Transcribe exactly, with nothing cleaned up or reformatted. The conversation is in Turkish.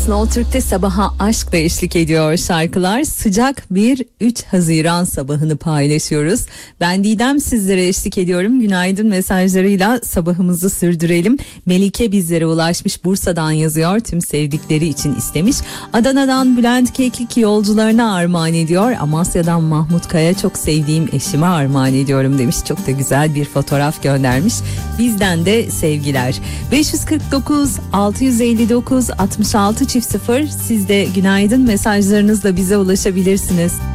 Slow Türk'te sabaha aşkla eşlik ediyor şarkılar. Sıcak bir üç Haziran sabahını paylaşıyoruz. Ben Didem, sizlere eşlik ediyorum. Günaydın mesajlarıyla sabahımızı sürdürelim. Melike bizlere ulaşmış, Bursa'dan yazıyor. Tüm sevdikleri için istemiş. Adana'dan Bülent Keklik yolcularına armağan ediyor. Amasya'dan Mahmut Kaya, çok sevdiğim eşime armağan ediyorum demiş. Çok da güzel bir fotoğraf göndermiş. Bizden de sevgiler. beş yüz kırk dokuz altı yüz elli dokuz altmış altı çift sıfır, siz de günaydın mesajlarınızla bize ulaşabilirsiniz.